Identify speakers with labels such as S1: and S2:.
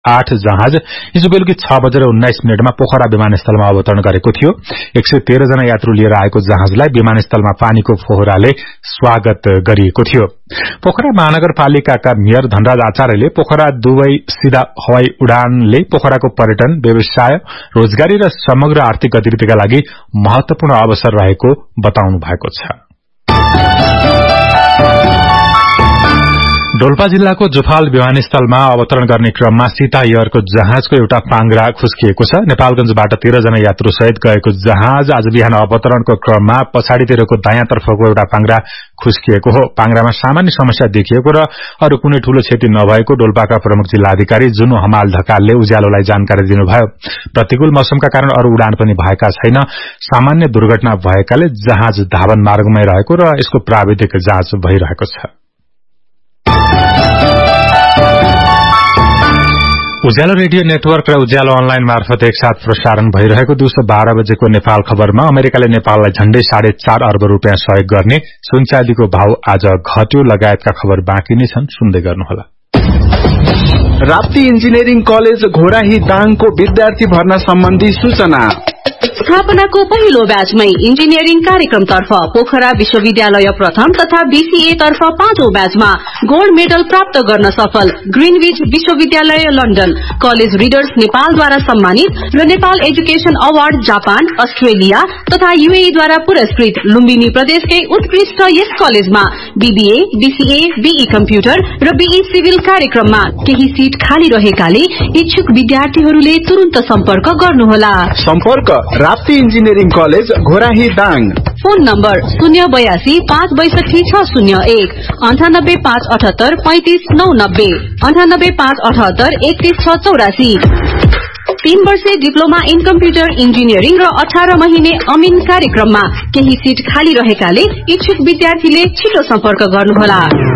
S1: 8 जहाज हिजो बेलुकी 6:19 मा पोखरा विमानस्थलमा अवतरण गरेको थियो। 113 जना यात्रु लिएर आएको जहाजलाई विमानस्थलमा पानीको फोहराले स्वागत गरिएको थियो। पोखरा महानगरपालिकाका मेयर धनराज आचार्यले पोखरा दुवै सीधा हवाई उडानले पोखराको पर्यटन, व्यवसाय, रोजगारी र समग्र आर्थिक गतिविधिका लागि महत्वपूर्ण अवसर रहेको बताउनु भएको छ। डोल्पा जिल्लाको जुफाल विमानस्थलमा अवतरण गर्ने क्रममा सीता एयरको जहाजको एउटा पाङ्ग्रा खुस्किएको छ। नेपालगंजबाट 13 जना यात्रु सहित गएको जहाज आज बिहान अवतरणको क्रममा पछाडितिरको दायाँतर्फको एउटा पाङ्ग्रा खुस्किएको हो। पाङ्ग्रामा सामान्य समस्या देखिएको र अरू कुनै ठूलो क्षति नभएको डोल्पाका प्रमुख जिल्लाधिकारी जुनु हमाल ढकालले उज्यालोलाई जानकारी दिनुभयो। प्रतिकूल मौसमका कारण अरू उडान पनि भएका छैन। सामान्य दुर्घटना भएकाले जहाज धावन मार्गमै रहेको र यसको प्राविधिक जाँच भइरहेको छ। उज्यालो रेडियो नेटवर्क र उज्यालो अनलाइन मार्फत एकसाथ प्रसारण भइरहेको दिउँसो 12 बजेको नेपाल खबरमा अमेरिकाले नेपाललाई झण्डै 4.5 अर्ब रुपियाँ सहयोग गर्ने, सुनचाँदीको भाव आज घट्यो लगायतका खबर बाँकी नै छन्, सुन्दै गर्नुहोला।
S2: राप्ती इन्जिनियरिङ कलेज घोराही दाङको विद्यार्थी भर्ना सम्बन्धी सूचना।
S3: स्थापनाको पहिलो ब्याचमै इन्जिनियरिङ कार्यक्रमतर्फ पोखरा विश्वविद्यालय प्रथम तथा बीसीए तर्फ 5औं ब्याचमा गोल्ड मेडल प्राप्त गर्न सफल ग्रीनविच विश्वविद्यालय लन्डन, कलेज रिडर्स नेपालद्वारा सम्मानित र Nepal education award Japan, Australia तथा यूएईद्वारा पुरस्कृत लुम्बिनी प्रदेशकै उत्कृष्ट यस कलेजमा बीबीए, बीसीए, बीई कम्प्युटर र बीई सिभिल कार्यक्रममा केही सीट खाली रहेकाले इच्छुक विद्यार्थीहरूले तुरुन्त सम्पर्क गर्नुहोला।
S2: सम्पर्क Rapti engineering college Ghorahi Dang.
S3: Phone number 082 562 601 98 578 35 990 98 578 31 684। 3 वर्षे डिप्लोमा इन कम्प्युटर इन्जिनियरिङ र 18 महिने अमिन कार्यक्रममा केही सीट खाली रहेकाले इच्छुक विद्यार्थीले छिटो सम्पर्क गर्नुहोला।